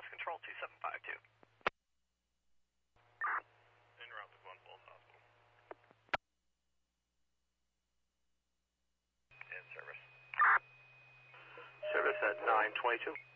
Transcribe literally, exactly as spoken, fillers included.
Mass Control two seven five two. En route to Glen Falls Hospital. In service. Service at nine twenty-two.